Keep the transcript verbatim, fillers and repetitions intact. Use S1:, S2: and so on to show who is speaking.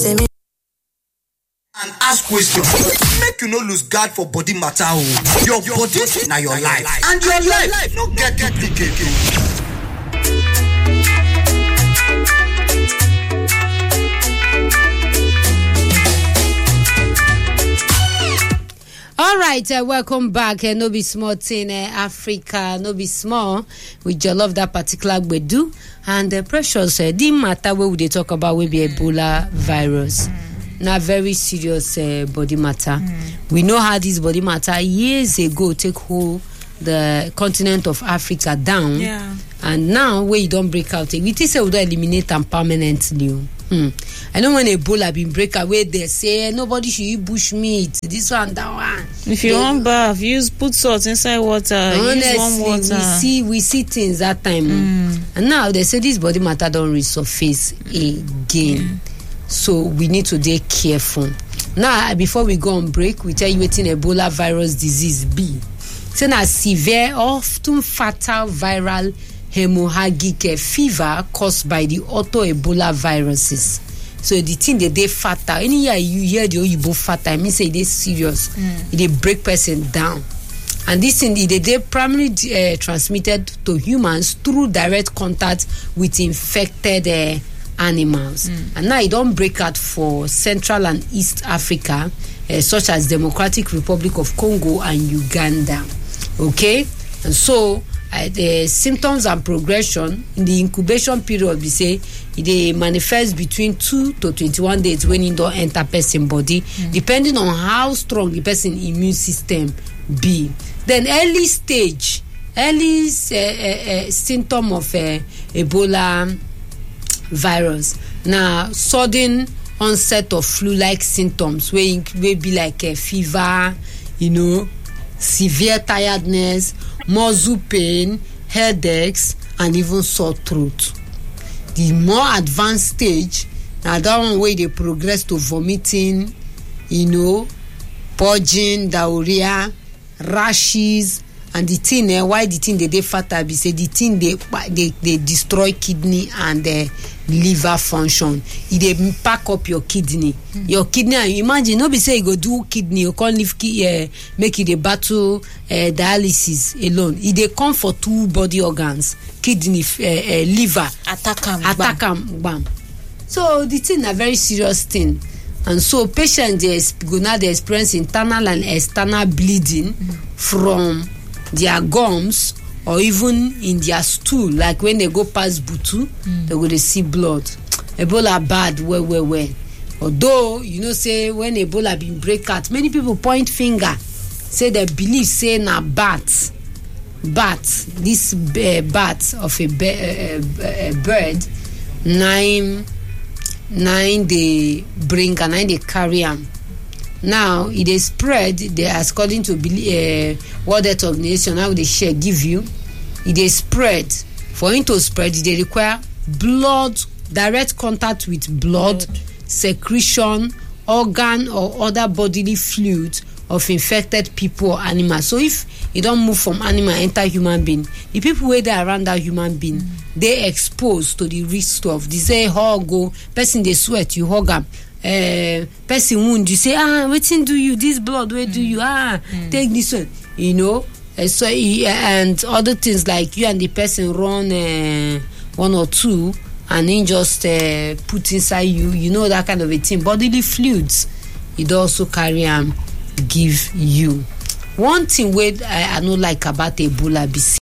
S1: and ask questions. Make you no lose guard for body matter. Your, your body na your life. life, and your, your life, life no get duplicate.
S2: All right, uh, welcome back. Uh, no be small thing, uh, Africa. No be small. We just love that particular gbedu. And uh, precious, uh, the matter where we they talk about will be Ebola virus. Mm. Now, very serious uh, body matter. Mm. We know how this body matter years ago take hold the continent of Africa down.
S3: Yeah.
S2: And now, where you don't break out, we think we don't eliminate them permanently. Hmm. I know when Ebola been break away, they say nobody should eat bush meat. This one, that one.
S3: If you want bath, use put salt inside water.
S2: Honestly,
S3: use warm water.
S2: we see we see things that time,
S3: mm.
S2: and now they say this body matter don't resurface again. Mm. So we need to be careful. Now, before we go on break, we tell you what Ebola virus disease be. It's a severe, often fatal viral hemorrhagic fever caused by the auto Ebola viruses. So the thing that they fatal. Any year you hear the Oyibo fatal, I mean say they serious. Mm. They break person down. And this thing they they primarily uh, transmitted to humans through direct contact with infected uh, animals. Mm. And now it don't break out for Central and East Africa, uh, such as Democratic Republic of Congo and Uganda. Okay, and so. Uh, the symptoms and progression in the incubation period, we say they manifest between two to twenty-one days when it don't enter person body, mm. depending on how strong the person immune system be. Then early stage, early uh, uh, uh, symptom of uh, Ebola virus. Now sudden onset of flu-like symptoms, where may be like a fever, you know, severe tiredness, muscle pain, headaches, and even sore throat. The more advanced stage, now that one way they progress to vomiting, you know, purging, diarrhea, rashes, and the thing, eh, why the thing they dey fatal be say the thing they they they destroy kidney and uh, liver function. It dey pack up your kidney. Mm. Your kidney, and you imagine, no be say you go do kidney, you can't leave uh, make it a battle uh, dialysis alone. It dey come for two body organs, kidney, uh, uh, liver.
S3: Attack am,
S2: attack am, bam. So the thing a very serious thing. And so patients they go now they experience internal and external bleeding mm. from their gums or even in their stool, like when they go past butu, mm. they go to see blood. Ebola bad, well, well, well. Although, you know, say when Ebola been break out, many people point finger, say they believe, say na bat, bat, this uh, bat of a, be- uh, a bird, nine, nine they bring and nine they carry them. Now it is spread. They are according to uh, World Health Organization. How they share give you, it is spread. For it to spread, they require blood, direct contact with blood, blood, secretion, organ or other bodily fluids of infected people or animals. So if it don't move from animal enter human being, the people where they around that human being, mm. they exposed to the risk of they say hug go person they sweat you hug them. Uh, person wound you say ah wetin do you this blood where mm. do you ah mm. take this one, you know, uh, so uh, and other things like you and the person run uh, one or two and then just uh, put inside you, you know, that kind of a thing. Bodily fluids it also carry and um, give you. One thing where I, I don't like about Ebola be